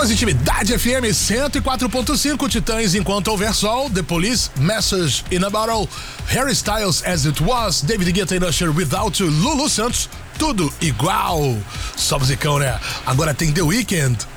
Positividade FM 104.5, Titãs Enquanto Houver Sol, The Police, Message in a Bottle, Harry Styles As It Was, David Guetta e Usher Without You, Lulu Santos, tudo igual. Só musicão, né? Agora tem The Weeknd,